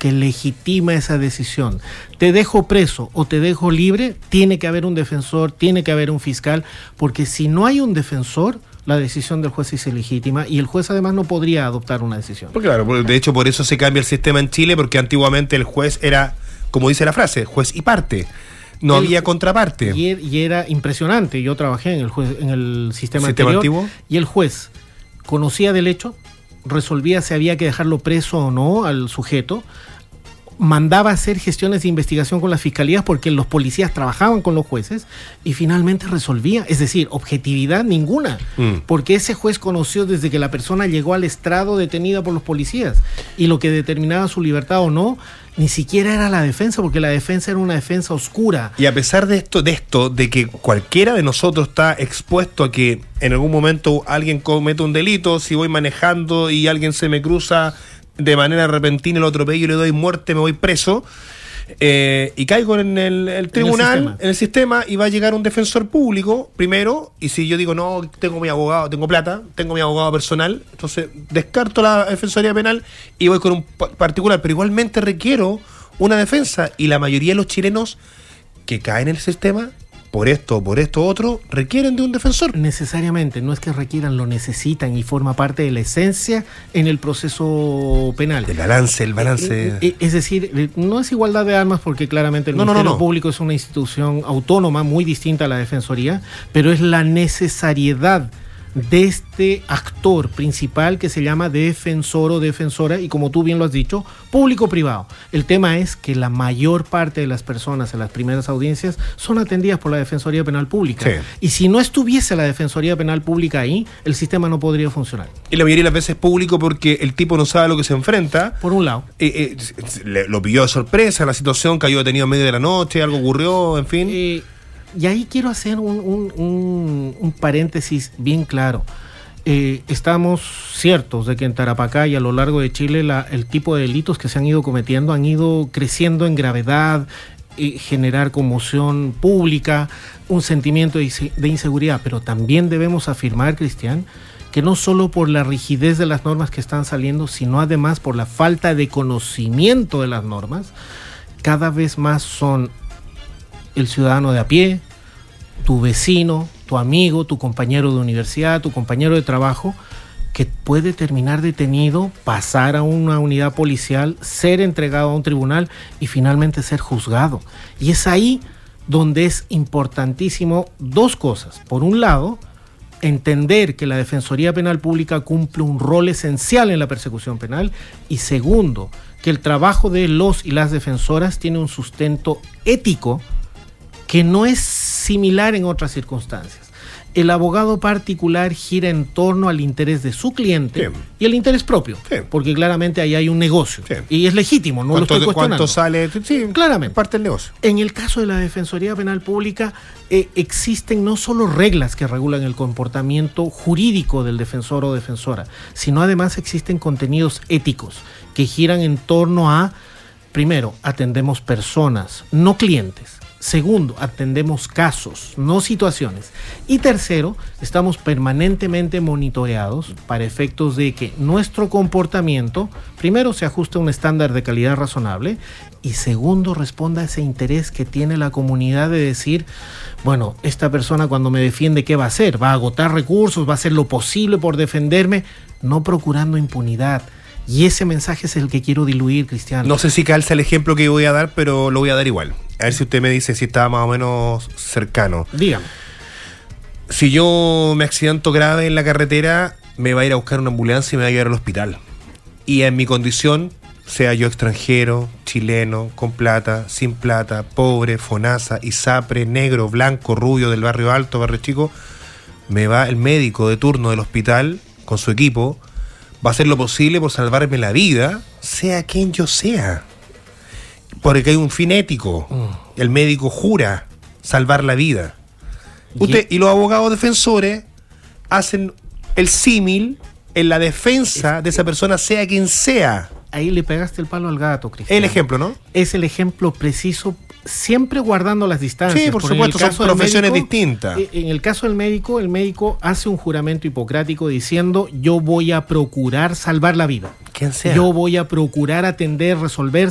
que legitima esa decisión. Te dejo preso o te dejo libre, tiene que haber un defensor, tiene que haber un fiscal, porque si no hay un defensor, la decisión del juez es ilegítima y el juez además no podría adoptar una decisión. Pues claro, de hecho por eso se cambia el sistema en Chile, porque antiguamente el juez era, como dice la frase, juez y parte. No había contraparte. Y era impresionante. Yo trabajé en el sistema anterior, antiguo, y el juez conocía del hecho, resolvía si había que dejarlo preso o no al sujeto, mandaba a hacer gestiones de investigación con las fiscalías porque los policías trabajaban con los jueces y finalmente resolvía, es decir, objetividad ninguna, porque ese juez conoció desde que la persona llegó al estrado detenida por los policías y lo que determinaba su libertad o no, ni siquiera era la defensa, porque la defensa era una defensa oscura. Y a pesar de esto, de que cualquiera de nosotros está expuesto a que en algún momento alguien comete un delito, si voy manejando y alguien se me cruza de manera repentina, lo atropello y le doy muerte, me voy preso, y caigo en el tribunal, en el sistema, y va a llegar un defensor público primero, y si yo digo, no, tengo mi abogado, tengo plata, tengo mi abogado personal, entonces descarto la defensoría penal y voy con un particular, pero igualmente requiero una defensa, y la mayoría de los chilenos que caen en el sistema, por esto otro, requieren de un defensor. Necesariamente, no es que requieran, lo necesitan y forma parte de la esencia en el proceso penal. El balance. Es decir, no es igualdad de armas porque claramente el Ministerio Público es una institución autónoma muy distinta a la Defensoría, pero es la necesariedad de este actor principal que se llama defensor o defensora, y como tú bien lo has dicho, público-privado. El tema es que la mayor parte de las personas en las primeras audiencias son atendidas por la Defensoría Penal Pública. Sí. Y si no estuviese la Defensoría Penal Pública ahí, el sistema no podría funcionar. Y la mayoría de las veces es público porque el tipo no sabe a lo que se enfrenta. Por un lado. Lo pilló de sorpresa, la situación, cayó detenido en medio de la noche, algo ocurrió, en fin. Y ahí quiero hacer un paréntesis bien claro. Estamos ciertos de que en Tarapacá y a lo largo de Chile el tipo de delitos que se han ido cometiendo han ido creciendo en gravedad, generar conmoción pública, un sentimiento de inseguridad, pero también debemos afirmar, Cristian, que no solo por la rigidez de las normas que están saliendo, sino además por la falta de conocimiento de las normas, cada vez más son el ciudadano de a pie, tu vecino, tu amigo, tu compañero de universidad, tu compañero de trabajo, que puede terminar detenido, pasar a una unidad policial, ser entregado a un tribunal y finalmente ser juzgado. Y es ahí donde es importantísimo dos cosas. Por un lado, entender que la Defensoría Penal Pública cumple un rol esencial en la persecución penal, y segundo, que el trabajo de los y las defensoras tiene un sustento ético que no es similar en otras circunstancias. El abogado particular gira en torno al interés de su cliente y el interés propio, porque claramente ahí hay un negocio y es legítimo, no lo estoy cuestionando. ¿Cuánto sale? Sí, claramente. Parte del negocio. En el caso de la Defensoría Penal Pública existen no solo reglas que regulan el comportamiento jurídico del defensor o defensora, sino además existen contenidos éticos que giran en torno a, primero, atendemos personas, no clientes. Segundo, atendemos casos, no situaciones. Y tercero, estamos permanentemente monitoreados para efectos de que nuestro comportamiento, primero, se ajuste a un estándar de calidad razonable, y segundo, responda a ese interés que tiene la comunidad de decir, bueno, esta persona cuando me defiende, ¿qué va a hacer? ¿Va a agotar recursos? ¿Va a hacer lo posible por defenderme? No procurando impunidad. Y ese mensaje es el que quiero diluir, Cristiano. No sé si calza el ejemplo que voy a dar, pero lo voy a dar igual. A ver si usted me dice si está más o menos cercano. Dígame. Si yo me accidento grave en la carretera, me va a ir a buscar una ambulancia y me va a llevar al hospital. Y en mi condición, sea yo extranjero, chileno, con plata, sin plata, pobre, FONASA, ISAPRE, negro, blanco, rubio, del barrio alto, barrio chico, me va el médico de turno del hospital con su equipo, va a hacer lo posible por salvarme la vida, sea quien yo sea. Porque hay un fin ético. El médico jura salvar la vida. Y los abogados defensores hacen el símil en la defensa de esa persona, sea quien sea. Ahí le pegaste el palo al gato, Cristian. El ejemplo, ¿no? Es el ejemplo preciso, siempre guardando las distancias. Sí, por supuesto, son profesiones distintas. En el caso del médico, el médico hace un juramento hipocrático diciendo: yo voy a procurar salvar la vida. Quien sea. Yo voy a procurar atender, resolver